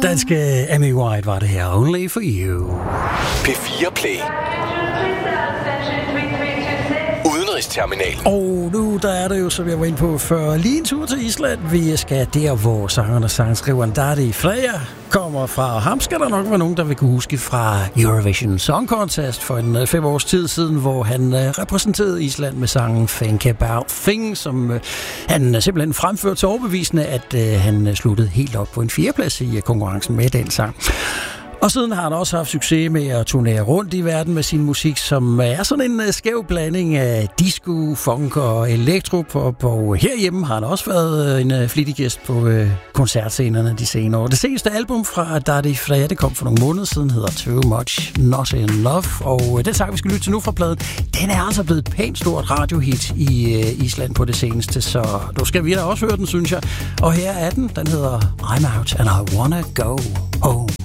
Danske Amy White var det her. Only for you. P4 Play. Udenrigsterminal. Og nu der er det jo, som jeg var inde på før, lige en tur til Island. Vi skal der, hvor sangeren og sangskriveren Daði Freyr kommer fra. Ham skal der nok være nogen, der vil kunne huske fra Eurovision Song Contest for en 5 års tid siden, hvor han repræsenterede Island med sangen Think About Things, som han simpelthen fremførte så overbevisende, at han sluttede helt op på en 4. plads i konkurrencen med den sang. Og siden har han også haft succes med at turnere rundt i verden med sin musik, som er sådan en skæv blanding af disco, funk og elektropop. Og herhjemme har han også været en flittig gæst på koncertscenerne de senere år. Det seneste album fra Daði Freyr, det kom for nogle måneder siden, hedder Too Much Not In Love. Og den sang, vi skal lytte til nu fra pladen, den er altså blevet et pænt stort radiohit i Island på det seneste. Så nu skal vi da også høre den, synes jeg. Og her er den. Den hedder I'm Out and I Wanna Go Home.